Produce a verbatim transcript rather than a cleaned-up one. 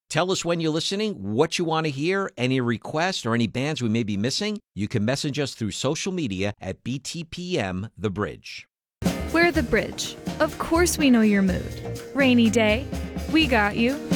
Tell us when you're listening, what you want to hear, any requests, or any bands we may be missing. You can message us through social media at B T P M The Bridge. We're The Bridge. Of course we know your mood. Rainy day, we got you.